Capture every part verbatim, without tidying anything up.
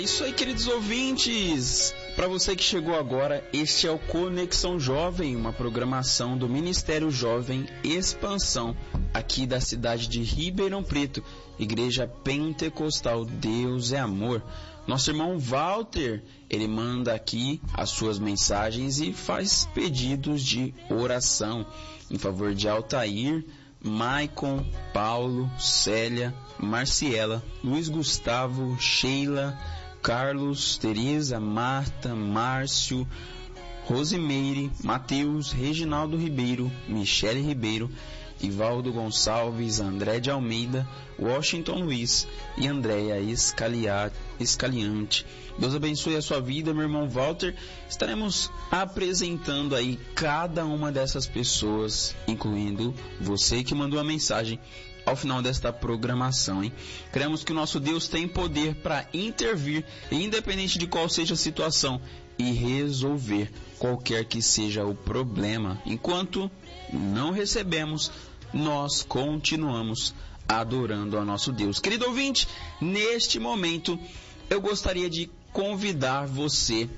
isso aí, queridos ouvintes. Para você que chegou agora, este é o Conexão Jovem, uma programação do Ministério Jovem Expansão, aqui da cidade de Ribeirão Preto, Igreja Pentecostal Deus é Amor. Nosso irmão Walter, ele manda aqui as suas mensagens e faz pedidos de oração em favor de Altair, Maicon, Paulo, Célia, Marciela, Luiz Gustavo, Sheila, Carlos, Tereza, Marta, Márcio, Rosimeire, Mateus, Reginaldo Ribeiro, Michele Ribeiro, Ivaldo Gonçalves, André de Almeida, Washington Luiz e Andréia Escaliante. Deus abençoe a sua vida, meu irmão Walter. Estaremos apresentando aí cada uma dessas pessoas, incluindo você que mandou a mensagem, ao final desta programação, hein? Cremos que o nosso Deus tem poder para intervir, independente de qual seja a situação, e resolver qualquer que seja o problema. Enquanto não recebemos, nós continuamos adorando ao nosso Deus. Querido ouvinte, neste momento eu gostaria de convidar você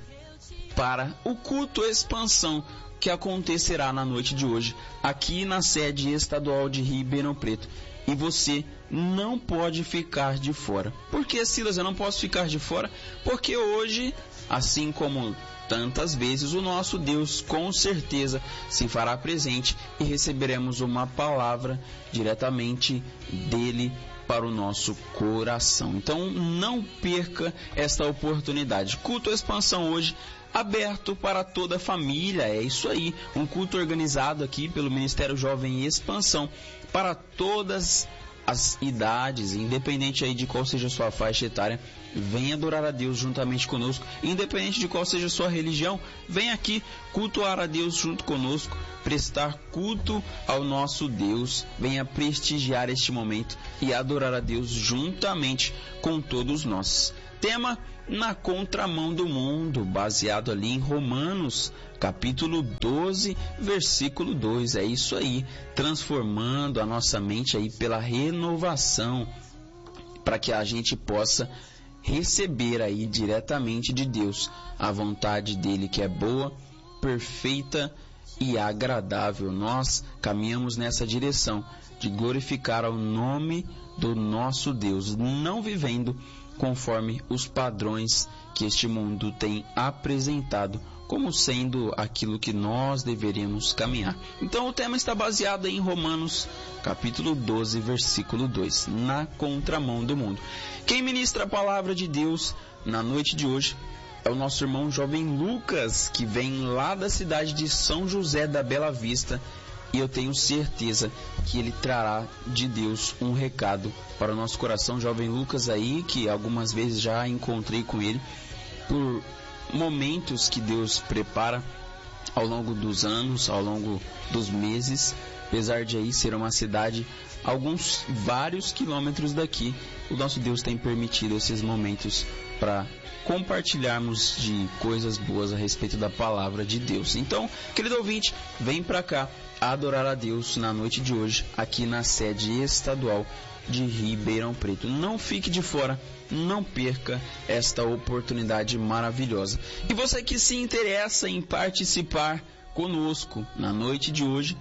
para o culto Expansão que acontecerá na noite de hoje, aqui na sede estadual de Ribeirão Preto. E você não pode ficar de fora. Por que, Silas, eu não posso ficar de fora? Porque hoje, assim como tantas vezes, o nosso Deus com certeza se fará presente e receberemos uma palavra diretamente dele para o nosso coração. Então não perca esta oportunidade. Culto Expansão hoje aberto para toda a família, é isso aí, um culto organizado aqui pelo Ministério Jovem Expansão para todas as idades, independente aí de qual seja a sua faixa etária. Venha adorar a Deus juntamente conosco, independente de qual seja a sua religião, vem aqui cultuar a Deus junto conosco, prestar culto ao nosso Deus, venha prestigiar este momento e adorar a Deus juntamente com todos nós. Tema: na contramão do mundo, baseado ali em Romanos, capítulo doze, versículo dois. É isso aí, transformando a nossa mente aí pela renovação, para que a gente possa receber aí diretamente de Deus a vontade dele, que é boa, perfeita e agradável. Nós caminhamos nessa direção de glorificar ao nome do nosso Deus, não vivendo conforme os padrões que este mundo tem apresentado como sendo aquilo que nós deveríamos caminhar. Então o tema está baseado em Romanos capítulo doze, versículo dois, na contramão do mundo. Quem ministra a palavra de Deus na noite de hoje é o nosso irmão jovem Lucas, que vem lá da cidade de São José da Bela Vista, e eu tenho certeza que ele trará de Deus um recado para o nosso coração. Jovem Lucas aí, que algumas vezes já encontrei com ele por momentos que Deus prepara ao longo dos anos, ao longo dos meses, apesar de aí ser uma cidade alguns vários quilômetros daqui, o nosso Deus tem permitido esses momentos para compartilharmos de coisas boas a respeito da palavra de Deus. Então, querido ouvinte, vem para cá adorar a Deus na noite de hoje, aqui na sede estadual de Ribeirão Preto. Não fique de fora, não perca esta oportunidade maravilhosa. E você que se interessa em participar conosco na noite de hoje,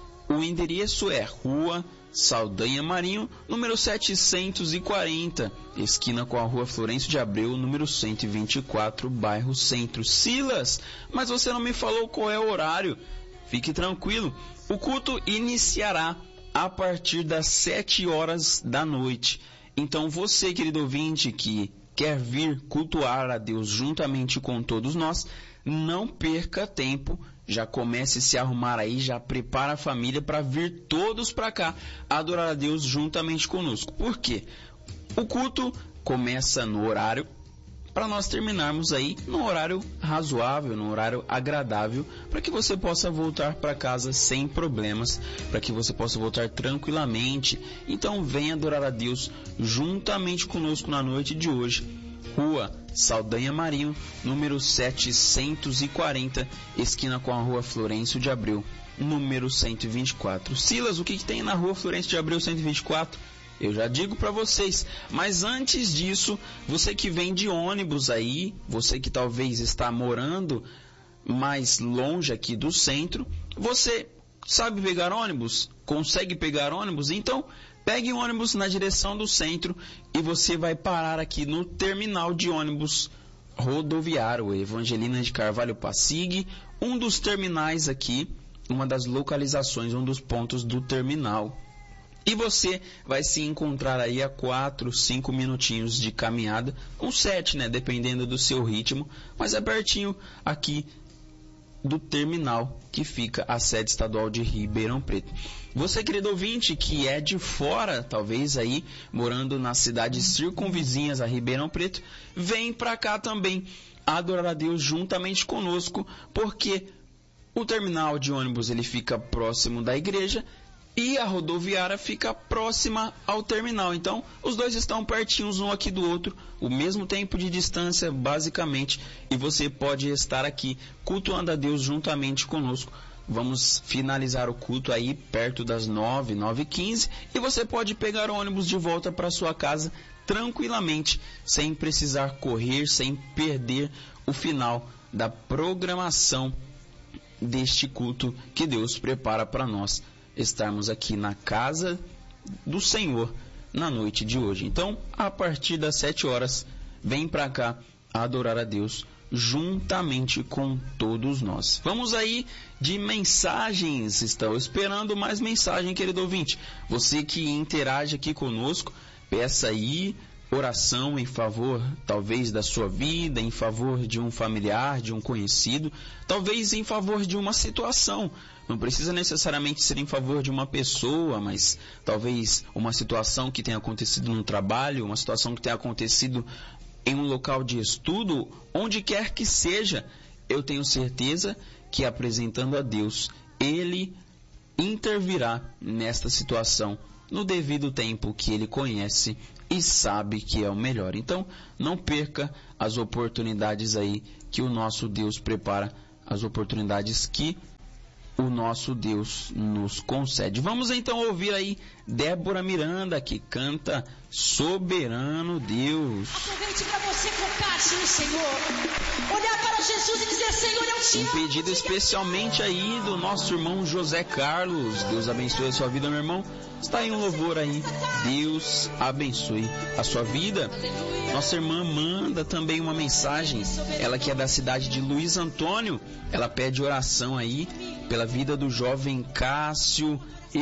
o endereço é Rua Saldanha Marinho, número setecentos e quarenta, esquina com a Rua Florencio de Abreu, número cento e vinte e quatro, bairro Centro. Silas, mas você não me falou qual é o horário. Fique tranquilo, o culto iniciará a partir das sete horas da noite. Então você, querido ouvinte, que quer vir cultuar a Deus juntamente com todos nós, não perca tempo, já comece a se arrumar aí, já prepara a família para vir todos para cá adorar a Deus juntamente conosco. Por quê? O culto começa no horário, para nós terminarmos aí no horário razoável, no horário agradável, para que você possa voltar para casa sem problemas, para que você possa voltar tranquilamente. Então venha adorar a Deus juntamente conosco na noite de hoje. Rua Saldanha Marinho, número setecentos e quarenta, esquina com a Rua Florencio de Abreu, número cento e vinte e quatro. Silas, o que, que tem na Rua Florencio de Abreu cento e vinte e quatro? Eu já digo para vocês, mas antes disso, você que vem de ônibus aí, você que talvez está morando mais longe aqui do centro, você sabe pegar ônibus? Consegue pegar ônibus? Então, pegue um ônibus na direção do centro e você vai parar aqui no terminal de ônibus rodoviário Evangelina de Carvalho Passig, um dos terminais aqui, uma das localizações, um dos pontos do terminal. E você vai se encontrar aí a quatro, cinco minutinhos de caminhada, uns sete, né, dependendo do seu ritmo, mas é pertinho aqui do terminal que fica a sede estadual de Ribeirão Preto. Você, querido ouvinte, que é de fora, talvez aí, morando nas cidades circunvizinhas a Ribeirão Preto, vem para cá também adorar a Deus juntamente conosco, porque o terminal de ônibus ele fica próximo da igreja e a rodoviária fica próxima ao terminal. Então, os dois estão pertinhos um aqui do outro, o mesmo tempo de distância, basicamente, e você pode estar aqui cultuando a Deus juntamente conosco. Vamos finalizar o culto aí perto das nove, nove e quinze, e você pode pegar o ônibus de volta para sua casa tranquilamente, sem precisar correr, sem perder o final da programação deste culto que Deus prepara para nós estarmos aqui na casa do Senhor na noite de hoje. Então, a partir das sete horas, vem para cá adorar a Deus juntamente com todos nós. Vamos aí de mensagens. Estou esperando mais mensagem, querido ouvinte. Você que interage aqui conosco, peça aí oração em favor, talvez, da sua vida, em favor de um familiar, de um conhecido, talvez em favor de uma situação. Não precisa necessariamente ser em favor de uma pessoa, mas talvez uma situação que tenha acontecido no trabalho, uma situação que tenha acontecido em um local de estudo, onde quer que seja. Eu tenho certeza que, apresentando a Deus, Ele intervirá nesta situação no devido tempo que Ele conhece e sabe que é o melhor. Então, não perca as oportunidades aí que o nosso Deus prepara, as oportunidades que o nosso Deus nos concede. Vamos então ouvir aí Débora Miranda, que canta Soberano Deus. Aproveite para você focar-se no Senhor, olhar para Jesus e dizer: Senhor, eu te amo. Um pedido especialmente aí do nosso irmão José Carlos. Deus abençoe a sua vida, meu irmão. Está aí um louvor aí. Deus abençoe a sua vida. Nossa irmã manda também uma mensagem. Ela que é da cidade de Luiz Antônio. Ela pede oração aí pela vida do jovem Cássio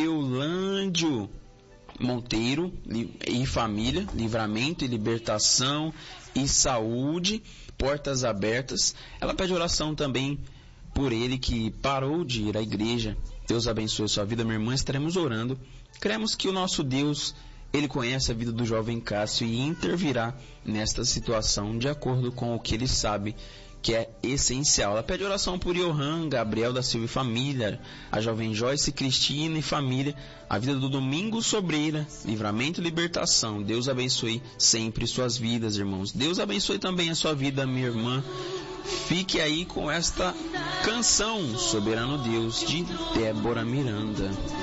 Eulândio Monteiro e família, livramento e libertação e saúde, portas abertas. Ela pede oração também por ele que parou de ir à igreja. Deus abençoe a sua vida, minha irmã. Estaremos orando. Cremos que o nosso Deus, Ele conhece a vida do jovem Cássio e intervirá nesta situação de acordo com o que Ele sabe que é essencial. Ela pede oração por Johan, Gabriel da Silva e família, a jovem Joyce, Cristina e família, a vida do Domingos Sobreira, livramento e libertação. Deus abençoe sempre suas vidas, irmãos. Deus abençoe também a sua vida, minha irmã. Fique aí com esta canção, Soberano Deus, de Débora Miranda.